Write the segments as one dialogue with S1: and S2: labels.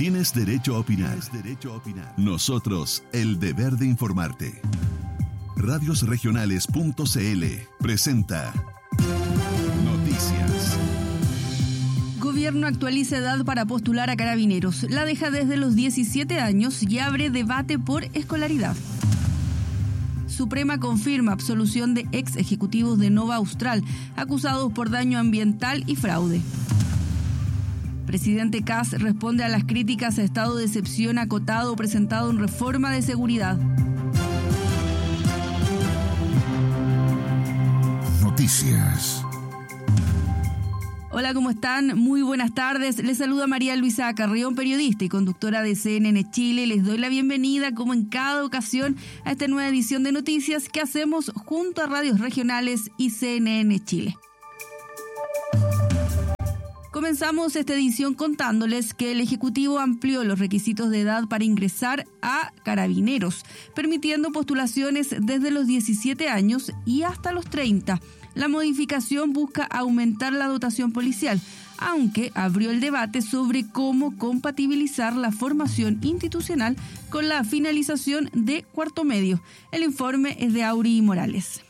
S1: Tienes derecho a opinar. Nosotros, el deber de informarte. Radiosregionales.cl presenta Noticias.
S2: Gobierno actualiza edad para postular a Carabineros. La deja desde los 17 años y abre debate por escolaridad. Suprema confirma absolución de ex ejecutivos de Nova Austral, acusados por daño ambiental y fraude. Presidente Kast responde a las críticas a estado de excepción acotado presentado en reforma de seguridad.
S1: Noticias.
S2: Hola, ¿cómo están? Muy buenas tardes. Les saluda María Luisa Carrión, periodista y conductora de CNN Chile. Les doy la bienvenida, como en cada ocasión, a esta nueva edición de noticias que hacemos junto a Radios Regionales y CNN Chile. Comenzamos esta edición contándoles que el Ejecutivo amplió los requisitos de edad para ingresar a Carabineros, permitiendo postulaciones desde los 17 años y hasta los 30. La modificación busca aumentar la dotación policial, aunque abrió el debate sobre cómo compatibilizar la formación institucional con la finalización de cuarto medio. El informe es de Auri Morales.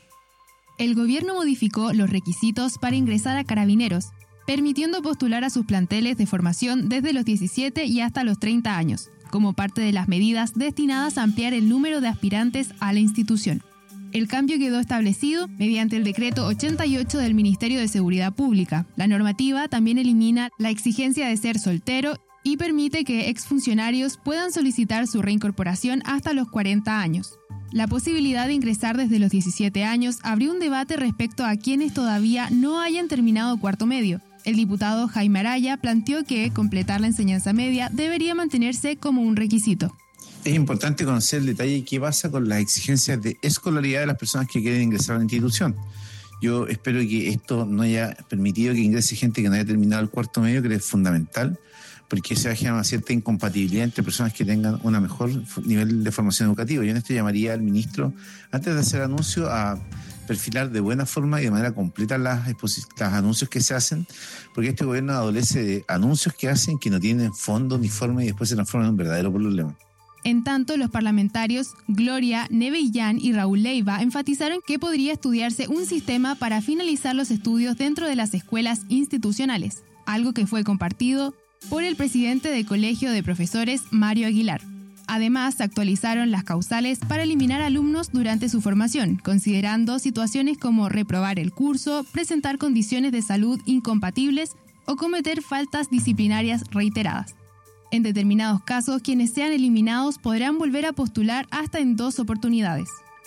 S3: El gobierno modificó los requisitos para ingresar a Carabineros, permitiendo postular a sus planteles de formación desde los 17 y hasta los 30 años, como parte de las medidas destinadas a ampliar el número de aspirantes a la institución. El cambio quedó establecido mediante el decreto 88 del Ministerio de Seguridad Pública. La normativa también elimina la exigencia de ser soltero y permite que exfuncionarios puedan solicitar su reincorporación hasta los 40 años. La posibilidad de ingresar desde los 17 años abrió un debate respecto a quienes todavía no hayan terminado cuarto medio. El diputado Jaime Araya planteó que completar la enseñanza media debería mantenerse como un requisito.
S4: Es importante conocer el detalle de qué pasa con las exigencias de escolaridad de las personas que quieren ingresar a la institución. Yo espero que esto no haya permitido que ingrese gente que no haya terminado el cuarto medio, que es fundamental, porque se va a generar una cierta incompatibilidad entre personas que tengan un mejor nivel de formación educativa. Yo en esto llamaría al ministro, antes de hacer anuncio, a perfilar de buena forma y de manera completa los anuncios que se hacen, porque este gobierno adolece de anuncios que hacen que no tienen fondo ni forma y después se transforman en un verdadero problema.
S3: En tanto, los parlamentarios Gloria Nevellán y Raúl Leiva enfatizaron que podría estudiarse un sistema para finalizar los estudios dentro de las escuelas institucionales, algo que fue compartido por el presidente del Colegio de Profesores, Mario Aguilar. Además, se actualizaron las causales para eliminar alumnos durante su formación, considerando situaciones como reprobar el curso, presentar condiciones de salud incompatibles o cometer faltas disciplinarias reiteradas. En determinados casos, quienes sean eliminados podrán volver a postular hasta en 2 oportunidades.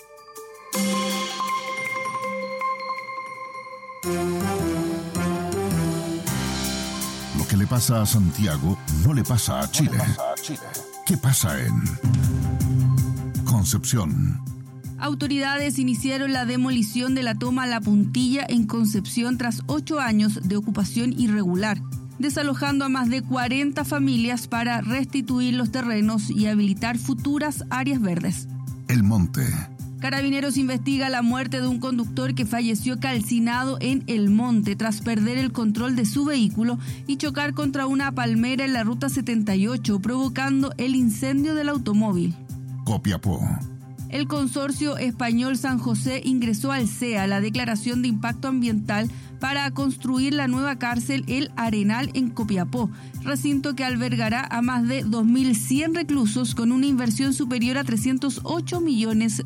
S1: Lo que le pasa a Santiago no le pasa a Chile. ¿Qué pasa en Concepción?
S2: Autoridades iniciaron la demolición de la toma La Puntilla en Concepción tras 8 años de ocupación irregular, desalojando a más de 40 familias para restituir los terrenos y habilitar futuras áreas verdes.
S1: El Monte.
S2: Carabineros investiga la muerte de un conductor que falleció calcinado en El Monte tras perder el control de su vehículo y chocar contra una palmera en la ruta 78, provocando el incendio del automóvil.
S1: Copiapó.
S2: El consorcio español San José ingresó al CEA la declaración de impacto ambiental para construir la nueva cárcel El Arenal en Copiapó, recinto que albergará a más de 2.100 reclusos con una inversión superior a $308 millones.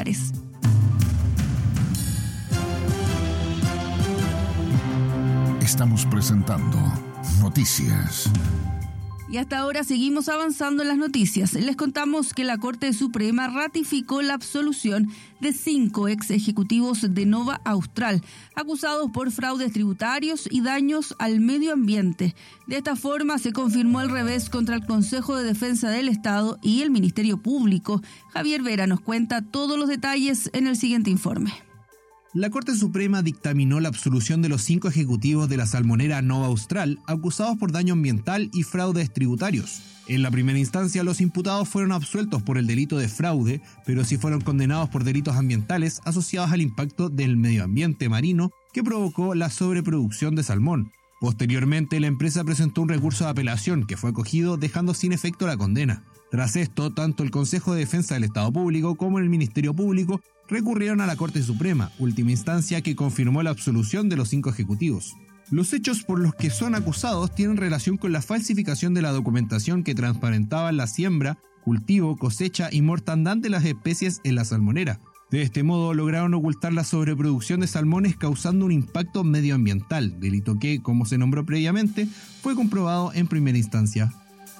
S1: Estamos presentando Noticias.
S2: Y hasta ahora seguimos avanzando en las noticias. Les contamos que la Corte Suprema ratificó la absolución de 5 ex ejecutivos de Nova Austral, acusados por fraudes tributarios y daños al medio ambiente. De esta forma se confirmó el revés contra el Consejo de Defensa del Estado y el Ministerio Público. Javier Vera nos cuenta todos los detalles en el siguiente informe.
S5: La Corte Suprema dictaminó la absolución de los 5 ejecutivos de la salmonera Nova Austral, acusados por daño ambiental y fraudes tributarios. En la primera instancia, los imputados fueron absueltos por el delito de fraude, pero sí fueron condenados por delitos ambientales asociados al impacto del medio ambiente marino que provocó la sobreproducción de salmón. Posteriormente, la empresa presentó un recurso de apelación que fue acogido, dejando sin efecto la condena. Tras esto, tanto el Consejo de Defensa del Estado Público como el Ministerio Público recurrieron a la Corte Suprema, última instancia que confirmó la absolución de los 5 ejecutivos. Los hechos por los que son acusados tienen relación con la falsificación de la documentación que transparentaba la siembra, cultivo, cosecha y mortandad de las especies en la salmonera. De este modo lograron ocultar la sobreproducción de salmones causando un impacto medioambiental, delito que, como se nombró previamente, fue comprobado en primera instancia.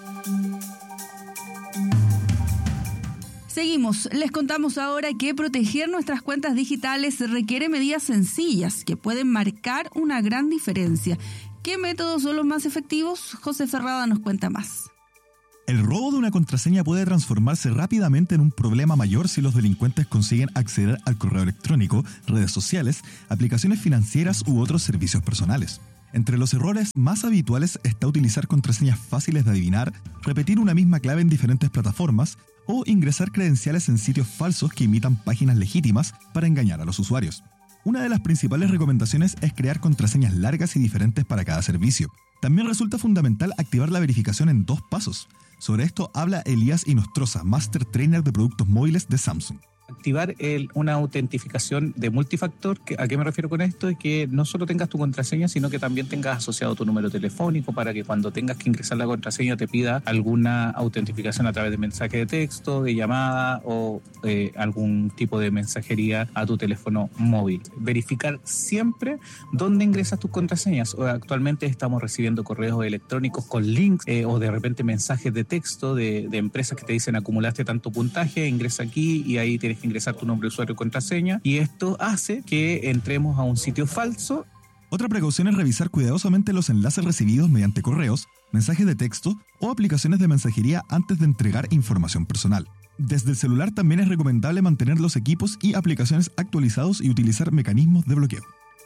S2: Seguimos, les contamos ahora que proteger nuestras cuentas digitales requiere medidas sencillas que pueden marcar una gran diferencia. ¿Qué métodos son los más efectivos? José Ferrada nos cuenta más.
S6: El robo de una contraseña puede transformarse rápidamente en un problema mayor si los delincuentes consiguen acceder al correo electrónico, redes sociales, aplicaciones financieras u otros servicios personales. Entre los errores más habituales está utilizar contraseñas fáciles de adivinar, repetir una misma clave en diferentes plataformas o ingresar credenciales en sitios falsos que imitan páginas legítimas para engañar a los usuarios. Una de las principales recomendaciones es crear contraseñas largas y diferentes para cada servicio. También resulta fundamental activar la verificación en 2 pasos. Sobre esto habla Elías Inostroza, Master Trainer de productos móviles de Samsung.
S7: Activar una autentificación de multifactor. ¿A qué me refiero con esto? Es que no solo tengas tu contraseña, sino que también tengas asociado tu número telefónico para que cuando tengas que ingresar la contraseña te pida alguna autentificación a través de mensaje de texto, de llamada o algún tipo de mensajería a tu teléfono móvil. Verificar siempre dónde ingresas tus contraseñas. Actualmente estamos recibiendo correos electrónicos con links o de repente mensajes de texto de empresas que te dicen acumulaste tanto puntaje, ingresa aquí y ahí tienes que ingresar tu nombre de usuario y contraseña, y esto hace que entremos a un sitio falso.
S6: Otra precaución es revisar cuidadosamente los enlaces recibidos mediante correos, mensajes de texto o aplicaciones de mensajería antes de entregar información personal. Desde el celular también es recomendable mantener los equipos y aplicaciones actualizados y utilizar mecanismos de bloqueo.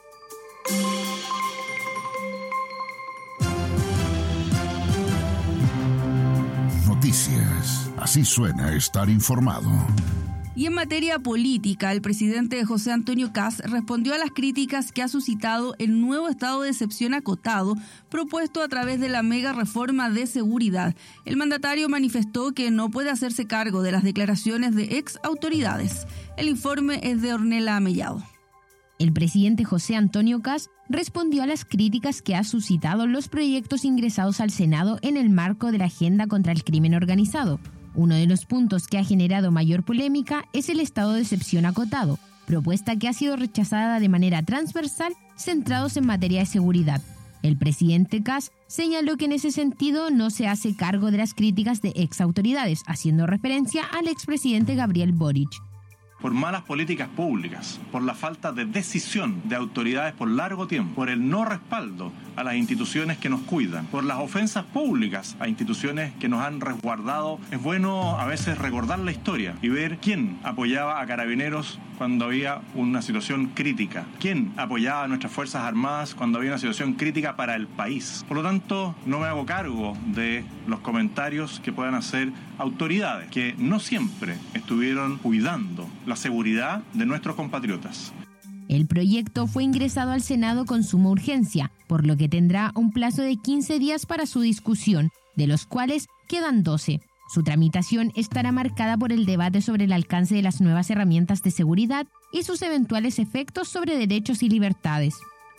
S1: Noticias. Así suena estar informado.
S2: Y en materia política, el presidente José Antonio Kast respondió a las críticas que ha suscitado el nuevo estado de excepción acotado propuesto a través de la mega reforma de seguridad. El mandatario manifestó que no puede hacerse cargo de las declaraciones de ex autoridades. El informe es de Ornella Mellado.
S8: El presidente José Antonio Kast respondió a las críticas que ha suscitado los proyectos ingresados al Senado en el marco de la agenda contra el crimen organizado. Uno de los puntos que ha generado mayor polémica es el estado de excepción acotado, propuesta que ha sido rechazada de manera transversal, centrados en materia de seguridad. El presidente Kast señaló que en ese sentido no se hace cargo de las críticas de ex autoridades, haciendo referencia al expresidente Gabriel Boric.
S9: Por malas políticas públicas, por la falta de decisión de autoridades por largo tiempo, por el no respaldo a las instituciones que nos cuidan, por las ofensas públicas a instituciones que nos han resguardado. Es bueno a veces recordar la historia y ver quién apoyaba a Carabineros cuando había una situación crítica, quién apoyaba a nuestras Fuerzas Armadas cuando había una situación crítica para el país. Por lo tanto, no me hago cargo de los comentarios que puedan hacer autoridades que no siempre estuvieron cuidando la seguridad de nuestros compatriotas.
S8: El proyecto fue ingresado al Senado con suma urgencia, por lo que tendrá un plazo de 15 días para su discusión, de los cuales quedan 12. Su tramitación estará marcada por el debate sobre el alcance de las nuevas herramientas de seguridad y sus eventuales efectos sobre derechos y libertades.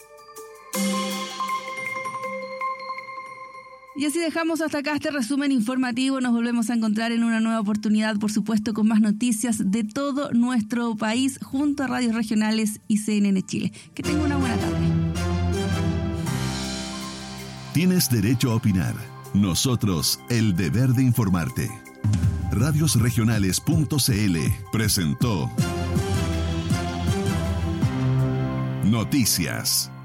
S2: Y así dejamos hasta acá este resumen informativo. Nos volvemos a encontrar en una nueva oportunidad, por supuesto, con más noticias de todo nuestro país, junto a radios regionales y CNN Chile. Que tenga una buena tarde.
S1: Tienes derecho a opinar. Nosotros, el deber de informarte. Radiosregionales.cl presentó Noticias.